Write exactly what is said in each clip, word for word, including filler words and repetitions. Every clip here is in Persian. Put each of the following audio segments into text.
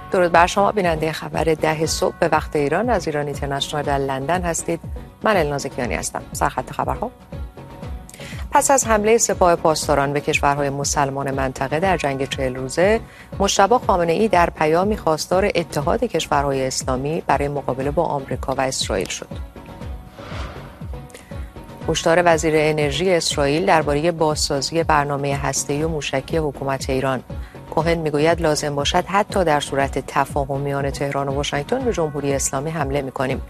درود بر شما بیننده خبر ده صبح به وقت ایران از ایران اینترنشنال در لندن هستید. من النازکیانی هستم. سرخط خبرها: پس از حمله سپاه پاسداران به کشورهای مسلمان منطقه در جنگ چهل روزه، مجتبی خامنه‌ای در پیامی خواستار اتحاد کشورهای اسلامی برای مقابله با آمریکا و اسرائیل شد. هشدار وزیر انرژی اسرائیل درباره بازسازی برنامه هسته‌ای و موشکی حکومت ایران. کوهن میگوید لازم باشد حتی در صورت تفاهم میان تهران و واشنگتن به جمهوری اسلامی حمله می‌کنیم.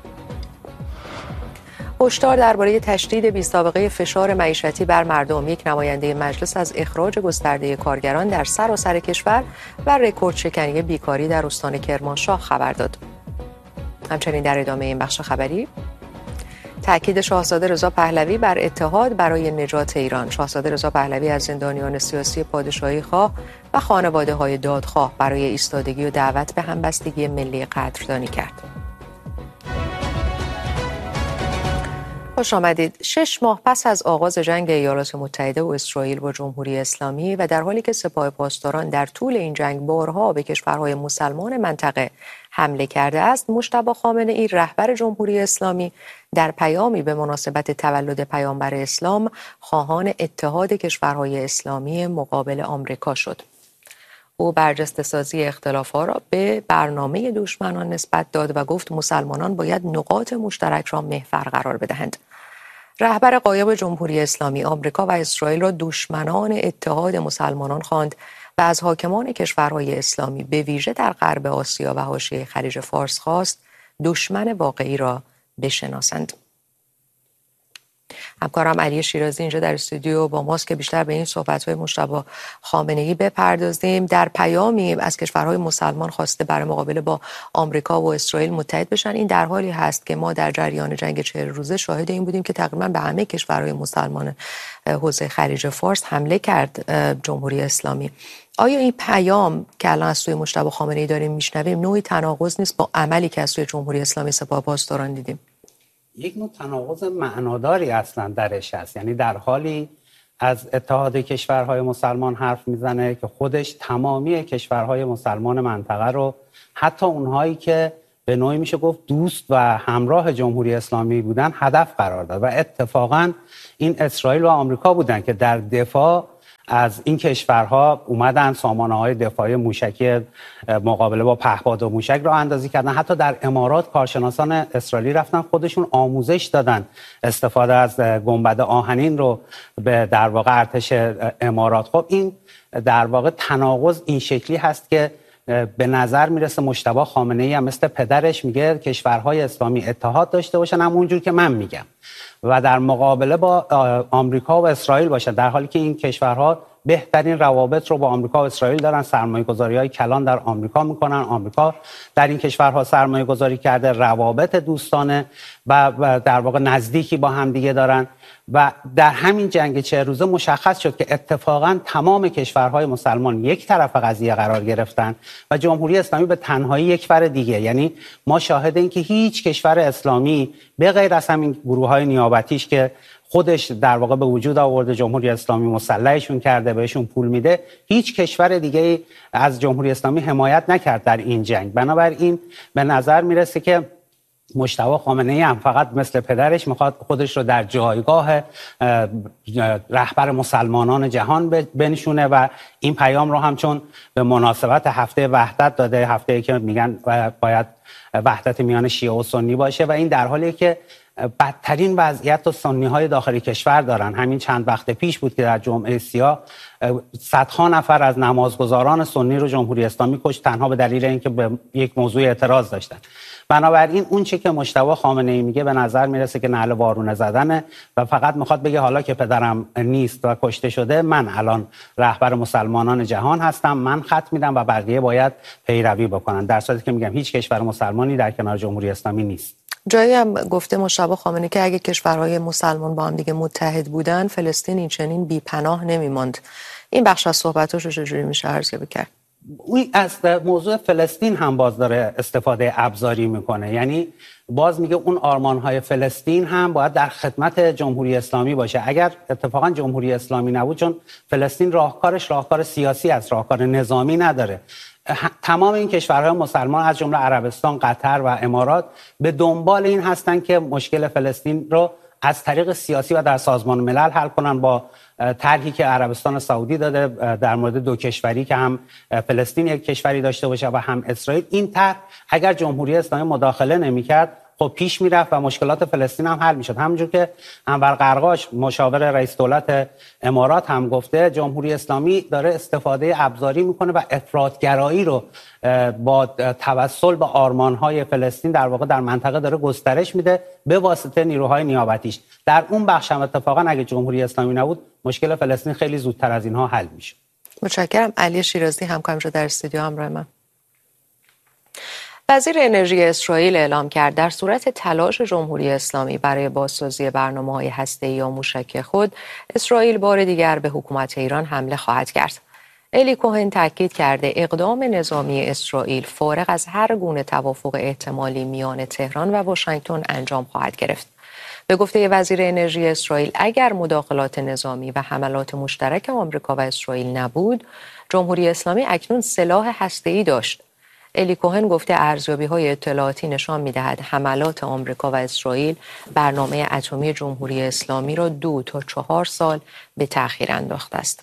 هشدار درباره تشدید بی‌سابقه فشار معیشتی بر مردم. یک نماینده مجلس از اخراج گسترده کارگران در سراسر کشور و رکورد شکنی بیکاری در استان کرمانشاه خبر داد. همچنین در ادامه این بخش خبری، تأکید شاهزاده رضا پهلوی بر اتحاد برای نجات ایران. شاهزاده رضا پهلوی از زندانیان سیاسی پادشاهی خواه و خانواده های دادخواه برای ایستادگی و دعوت به همبستگی ملی قدردانی کرد. خوش آمدید. شش ماه پس از آغاز جنگ ایالات متحده و اسرائیل با جمهوری اسلامی و در حالی که سپاه پاسداران در طول این جنگ بارها به کشورهای مسلمان منطقه حمله کرده است، مجتبی خامنه‌ای رهبر جمهوری اسلامی در پیامی به مناسبت تولد پیامبر اسلام خواهان اتحاد کشورهای اسلامی مقابل آمریکا شد. او برجسته‌سازی اختلاف‌ها را به برنامه دشمنان نسبت داد و گفت مسلمانان باید نقاط مشترک را محور قرار بدهند. رهبر غایب جمهوری اسلامی آمریکا و اسرائیل را دشمنان اتحاد مسلمانان خواند و از حاکمان کشورهای اسلامی به ویژه در غرب آسیا و حاشیه خلیج فارس خواست دشمن واقعی را بشناسند. همکارم علی شیرازی اینجا در استودیو با ماست که بیشتر به این صحبت‌های مجتبی خامنه‌ای بپردازیم. در پیامی از کشورهای مسلمان خواسته برای مقابله با آمریکا و اسرائیل متحد بشن. این در حالی هست که ما در جریان جنگ چهل روزه شاهد این بودیم که تقریبا به همه کشورهای مسلمان حوزه خلیج فارس حمله کرد جمهوری اسلامی. آیا این پیام که الان از سوی مجتبی خامنه‌ای داریم میشنویم نوعی تناقض نیست با عملی که از سوی جمهوری اسلامی سپاه پاسداران دیدیم؟ یک نوع تناقض معناداری اصلا درش هست. یعنی در حالی از اتحاد کشورهای مسلمان حرف میزنه که خودش تمامی کشورهای مسلمان منطقه رو، حتی اونهایی که به نوعی میشه گفت دوست و همراه جمهوری اسلامی بودن، هدف قرار داد. و اتفاقا این اسرائیل و آمریکا بودن که در دفاع از این کشورها اومدن سامانه‌های دفاعی موشکی مقابله با پهپاد و موشک را اندازی کردن. حتی در امارات کارشناسان اسرائیلی رفتن خودشون آموزش دادن استفاده از گنبد آهنین رو به در واقع ارتش امارات. خب این در واقع تناقض این شکلی هست که به نظر میرسه مجتبی خامنه‌ای هم مثل پدرش میگه کشورهای اسلامی اتحاد داشته باشن، همونجور که من میگم، و در مقابله با آمریکا و اسرائیل باشن، در حالی که این کشورها بهترین روابط رو با آمریکا و اسرائیل دارن. سرمایه‌گذاری‌های کلان در آمریکا میکنن، آمریکا در این کشورها سرمایه‌گذاری کرده، روابط دوستانه و در واقع نزدیکی با هم دیگه دارن. و در همین جنگ چه روزه مشخص شد که اتفاقا تمام کشورهای مسلمان یک طرف قضیه قرار گرفتن و جمهوری اسلامی به تنهایی یک فر دیگه. یعنی ما شاهد این که هیچ کشور اسلامی به غیر از همین گروه‌های نیابتیش که خودش در واقع به وجود آورده، جمهوری اسلامی مسلحشون کرده، بهشون پول میده، هیچ کشور دیگه از جمهوری اسلامی حمایت نکرد در این جنگ. بنابراین به نظر میرسه که مجتبی خامنه‌ای هم فقط مثل پدرش میخواد خودش رو در جایگاه رهبر مسلمانان جهان بنشونه و این پیام رو هم چون به مناسبت هفته وحدت داده، هفته‌ای که میگن باید وحدت میان شیعه و سنی باشه، و این در حالیه که بدترین وضعیت و سنی‌های داخل کشور دارن. همین چند وقت پیش بود که در جمعه سیاه صدها نفر از نمازگزاران سنی رو جمهوری اسلامی کشت، تنها به دلیل اینکه به یک موضوع اعتراض داشتن. بنابراین اون چی که مجتبی خامنه‌ای میگه به نظر میرسه که نعل وارونه زدنه و فقط میخواد بگه حالا که پدرم نیست و کشته شده، من الان رهبر مسلمانان جهان هستم، من خط میدم و بقیه باید پیروی بکنن، در صورتی که میگم هیچ کشور مسلمانی در کنار جمهوری اسلامی نیست. جایی هم گفته مجتبی خامنه‌ای که اگه کشورهای مسلمان با هم دیگه متحد بودن، فلسطین این چنین بی پناه نمیماند. این بخش از صحبتاشو چجوری میشه ارزیابی کرد؟ اون از موضوع فلسطین هم باز داره استفاده ابزاری میکنه. یعنی باز میگه اون آرمانهای فلسطین هم باید در خدمت جمهوری اسلامی باشه. اگر اتفاقا جمهوری اسلامی نبود، چون فلسطین راهکارش راهکار سیاسی است، راهکار نظامی نداره، تمام این کشورهای مسلمان از جمله عربستان، قطر و امارات به دنبال این هستند که مشکل فلسطین رو از طریق سیاسی و در سازمان ملل حل کنن، با طرحی که عربستان سعودی داده در مورد دو کشوری که هم فلسطین یک کشوری داشته باشه و هم اسرائیل. این طرح اگر جمهوری اسلامی مداخله نمی‌کرد خب پیش میرفت و مشکلات فلسطین هم حل میشد. همونجور که انور قرقاش مشاور رئیس دولت امارات هم گفته، جمهوری اسلامی داره استفاده ابزاری میکنه و افراطگرایی رو با توسل به آرمانهای فلسطین در واقع در منطقه داره گسترش میده به واسطه نیروهای نیابتیش. در اون بخش هم اتفاقا اگه جمهوری اسلامی نبود مشکل فلسطین خیلی زودتر از اینها حل میشه. متشکرم. علی شیرازی همکارم شد در استودیو همراه من. وزیر انرژی اسرائیل اعلام کرد در صورت تلاش جمهوری اسلامی برای بازسازی برنامه‌های هسته‌ای یا موشک خود، اسرائیل بار دیگر به حکومت ایران حمله خواهد کرد. الی کوهن تاکید کرده اقدام نظامی اسرائیل فارغ از هر گونه توافق احتمالی میان تهران و واشنگتن انجام خواهد گرفت. به گفته وزیر انرژی اسرائیل، اگر مداخلات نظامی و حملات مشترک آمریکا و اسرائیل نبود، جمهوری اسلامی اکنون سلاح هسته‌ای داشت. الی کوهن گفته ارزیابی‌های اطلاعاتی نشان می‌دهد حملات آمریکا و اسرائیل برنامه اتمی جمهوری اسلامی را دو تا چهار سال به تأخیر انداخته است.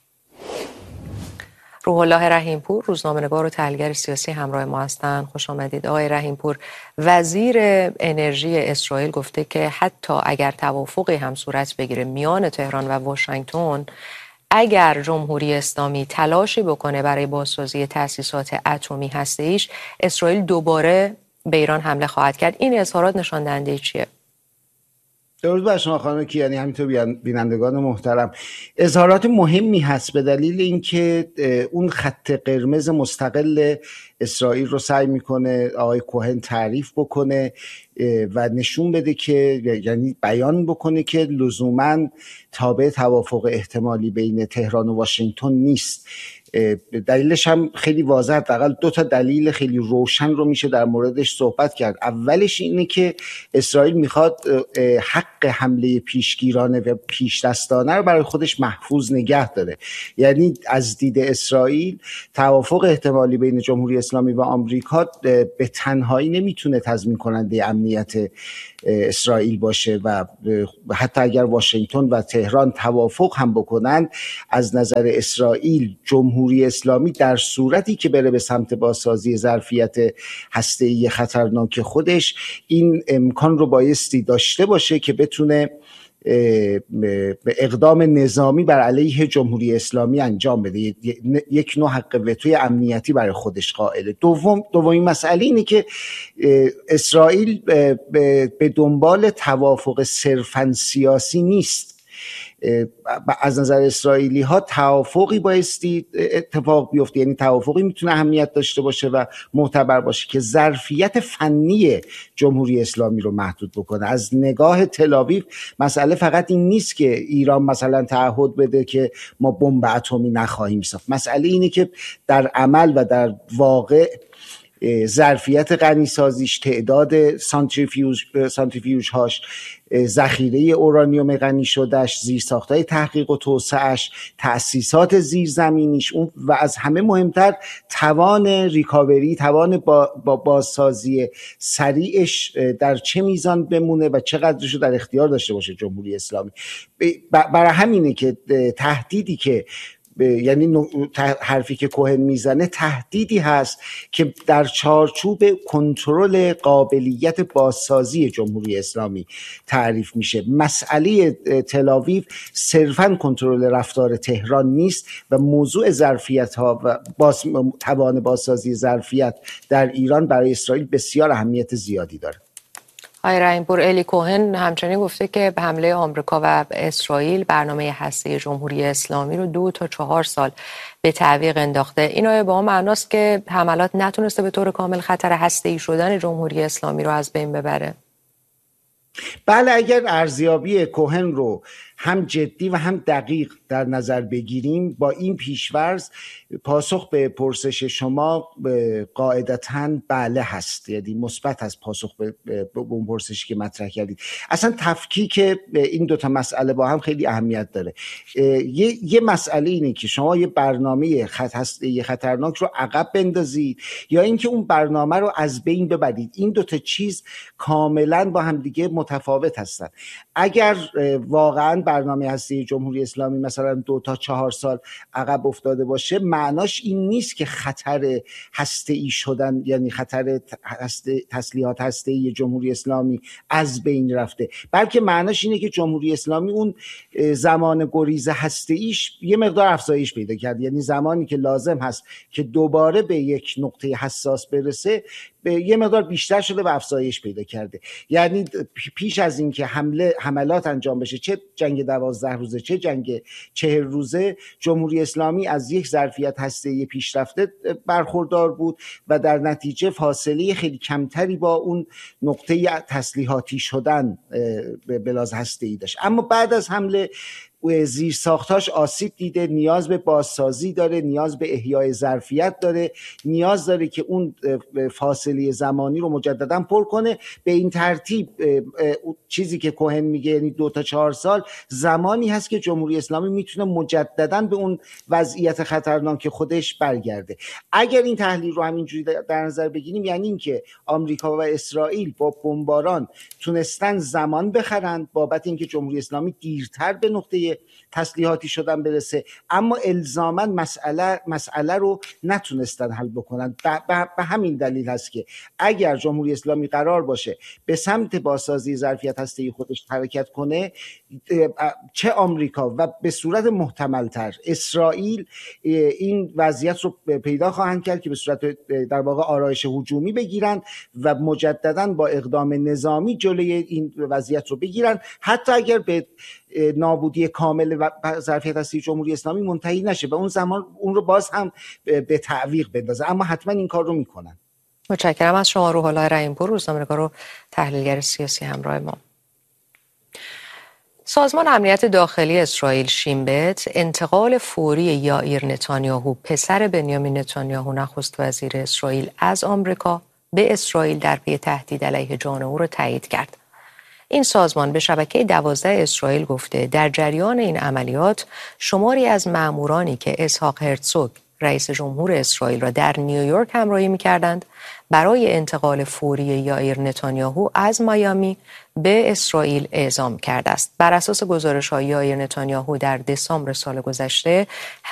روح الله رحیمپور، روزنامه‌نگار و تحلیلگر سیاسی همراه ما هستند. خوش آمدید آقای رحیمپور. وزیر انرژی اسرائیل گفته که حتی اگر توافقی هم صورت بگیره میان تهران و واشنگتن، اگر جمهوری اسلامی تلاشی بکنه برای بازسازی تأسیسات اتمی هسته‌ایش، اسرائیل دوباره به ایران حمله خواهد کرد. این اظهارات نشان دهنده چیه؟ درود بر شما خانم کیانی، همینطور بینندگان محترم. اظهارات مهمی هست به دلیل اینکه اون خط قرمز مستقل اسرائیل رو سعی میکنه آقای کوهن تعریف بکنه و نشون بده که، یعنی بیان بکنه که لزوماً تابع توافق احتمالی بین تهران و واشنگتن نیست. دلیلش هم خیلی واضحه، حداقل دو تا دلیل خیلی روشن رو میشه در موردش صحبت کرد. اولش اینه که اسرائیل میخواد حق حمله پیشگیرانه و پیشدستانه رو برای خودش محفوظ نگه داره. یعنی از دید اسرائیل توافق احتمالی بین جمهوری اسلامی و آمریکا به تنهایی نمیتونه تضمین کننده امنیت اسرائیل باشه و حتی اگر واشنگتن و تهران توافق هم بکنن، از نظر اسرائیل جمهوری اسلامی در صورتی که بره به سمت بازسازی ظرفیت هسته‌ای خطرناک خودش، این امکان رو بایستی داشته باشه که بتونه به اقدام نظامی بر علیه جمهوری اسلامی انجام بده، یک نوع حق وتوی امنیتی برای خودش قائله. دوم دومین مسئله اینه که اسرائیل به دنبال توافق صرفاً سیاسی نیست. از نظر اسرائیلی ها توافقی بایستی اتفاق بیفته، یعنی توافقی میتونه اهمیت داشته باشه و معتبر باشه که ظرفیت فنی جمهوری اسلامی رو محدود بکنه. از نگاه تل‌آویو مسئله فقط این نیست که ایران مثلا تعهد بده که ما بمب اتمی نخواهیم ساخت. مسئله اینه که در عمل و در واقع ظرفیت غنی سازیش، تعداد سانتریفیوژ سانتریفیوژ هاش، ذخیره اورانیوم غنی شدهش، زیرساخت‌های تحقیق و توسعه‌اش، تأسیسات زیرزمینیش، اون و از همه مهمتر توان ریکاوری، توان با با بازسازی سریعش در چه میزان بمونه و چقدرشو در اختیار داشته باشه جمهوری اسلامی. برای همینه که تهدیدی که یعنی حرفی که کوهن میزنه تهدیدی هست که در چارچوب کنترل قابلیت بازسازی جمهوری اسلامی تعریف میشه. مسئله تل‌آویو صرفاً کنترل رفتار تهران نیست و موضوع ظرفیت ها و باز توان بازسازی ظرفیت در ایران برای اسرائیل بسیار اهمیت زیادی داره. آقای رحیمپور، الی کوهن همچنین گفته که به حمله آمریکا و اسرائیل برنامه هسته‌ای جمهوری اسلامی رو دو تا چهار سال به تعویق انداخته. این آیا با معناست که حملات نتونسته به طور کامل خطر هسته‌ای شدن جمهوری اسلامی رو از بین ببره؟ بله، اگر ارزیابی کوهن رو هم جدی و هم دقیق در نظر بگیریم، با این پیش‌فرض پاسخ به پرسش شما قاعدتاً بله هست، یعنی مثبت از پاسخ به اون پرسشی که مطرح کردید. اصلا تفکیک این دوتا مسئله با هم خیلی اهمیت داره. یه, یه مسئله اینه که شما یه برنامه خط هسته خطرناک رو عقب بندازید یا اینکه اون برنامه رو از بین ببرید. این دوتا چیز کاملا با هم دیگه متفاوت هستن. اگر واقعا برنامه هسته جمهوری اسلامی مثلا دو تا چهار سال عقب افتاده باشه، معناش این نیست که خطر هسته‌ای شدن، یعنی خطر هسته تسلیحات هسته‌ای جمهوری اسلامی از بین رفته، بلکه معناش اینه که جمهوری اسلامی اون زمان گریز هسته‌ایش یه مقدار افزایش پیدا کرد. یعنی زمانی که لازم هست که دوباره به یک نقطه حساس برسه به یه مقدار بیشتر شده و افزایش پیدا کرده. یعنی پیش از این که حمله حملات انجام بشه، چه جنگ دوازده روزه چه جنگ چهل روزه، جمهوری اسلامی از یک ظرفیت هسته‌ای پیشرفته برخوردار بود و در نتیجه فاصله خیلی کمتری با اون نقطه تسلیحاتی شدن به لحاظ هسته‌ای داشت. اما بعد از حمله زیر ساختاش آسیب دیده، نیاز به بازسازی داره، نیاز به احیای ظرفیت داره، نیاز داره که اون فاصله زمانی رو مجددا پر کنه. به این ترتیب چیزی که کوهن میگه، یعنی دو تا چهار سال زمانی هست که جمهوری اسلامی میتونه مجددا به اون وضعیت خطرناک خودش برگرده. اگر این تحلیل رو همینجوری در نظر بگیریم، یعنی اینکه آمریکا و اسرائیل با بمباران تونستن زمان بخرن بابت اینکه جمهوری اسلامی دیرتر به نقطه تسلیحاتی شدن برسه، اما الزاما مسئله مسئله رو نتونستن حل بکنن. به همین دلیل هست که اگر جمهوری اسلامی قرار باشه به سمت بازسازی ظرفیت هسته‌ای خودش حرکت کنه، چه آمریکا و به صورت محتمل‌تر اسرائیل این وضعیت رو پیدا خواهند کرد که به صورت در واقع آرایش هجومی بگیرن و مجددا با اقدام نظامی جلوی این وضعیت رو بگیرن، حتی اگر به نابودی کامل ظرفیت هسته جمهوری اسلامی منتهی نشه و اون زمان اون رو باز هم به تعویق بندازه، اما حتما این کار رو میکنن. متشکرم از شما روح الله رحیم‌پور، روزنامه‌نگار و تحلیلگر سیاسی همراه ما. سازمان امنیت داخلی اسرائیل شین بت انتقال فوری یائیر نتانیاهو پسر بنیامین نتانیاهو نخست وزیر اسرائیل از آمریکا به اسرائیل در پی تهدید علیه جان او را تایید کرد. این سازمان به شبکه دوازده اسرائیل گفته در جریان این عملیات شماری از مامورانی که اسحاق هرتزوگ رئیس جمهور اسرائیل را در نیویورک همراهی می‌کردند برای انتقال فوری یائیر نتانیاهو از میامی به اسرائیل اعزام کرده است. بر اساس گزارش‌های یائیر نتانیاهو در دسامبر سال گذشته